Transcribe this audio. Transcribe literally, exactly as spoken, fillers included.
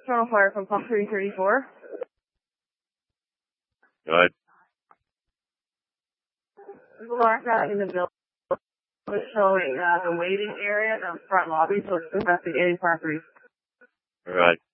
Toronto Fire from pump three thirty-four. Go ahead. Mark that in the building. It's showing uh, the waiting area, the front lobby, so it's investigating property. All right.